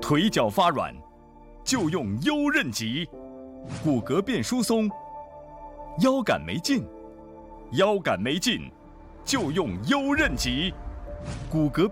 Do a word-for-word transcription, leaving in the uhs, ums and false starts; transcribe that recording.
腿脚发软，就用优韧极；骨骼变疏松，腰杆没劲，腰杆没劲，就用优韧极；骨骼